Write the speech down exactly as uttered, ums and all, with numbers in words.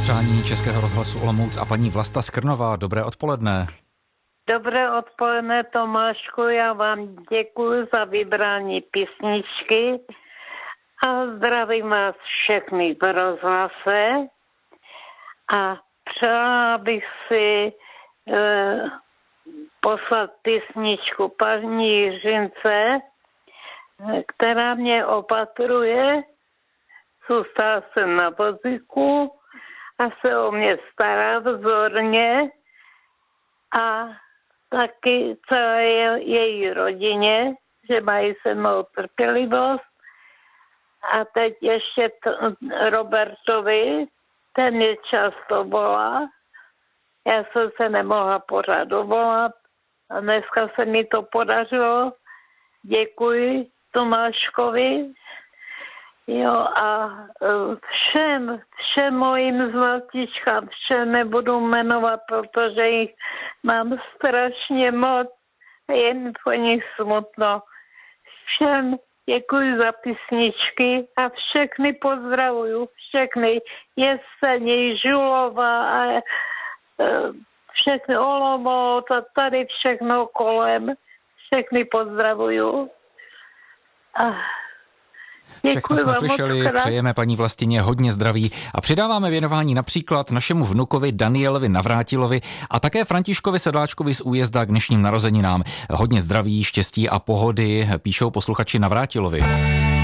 přání Českého rozhlasu Olomouc a paní Vlasta Skrnová. Dobré odpoledne. Dobré odpoledne, Tomášku, já vám děkuji za vybrání písničky a zdravím vás všechny v rozhlase a přála bych si e, poslat písničku paní Jiřince, která mě opatruje, zůstala jsem na vozíku a se o mě stará vzorně a taky celé její rodině, že mají se mnou trpělivost. A teď ještě t- Robertovi, ten mě často volá. Já jsem se nemohla pořád dovolat a dneska se mi to podařilo. Děkuji Tomáškovi. Jo a všem, všem mojim zlatičkám, všem nebudu jmenovat, protože jich mám strašně moc a je mi po nich smutno. Všem děkuji za písničky a všechny pozdravuju, všechny Jeseník, Žulova a všechny Olomouc a tady všechno kolem, všechny pozdravuju. A všechno jsme slyšeli, přejeme paní Vlastině hodně zdraví a přidáváme věnování například našemu vnukovi Danielovi Navrátilovi a také Františkovi Sedláčkovi z Újezda k dnešním narozeninám. Hodně zdraví, štěstí a pohody píšou posluchači Navrátilovi.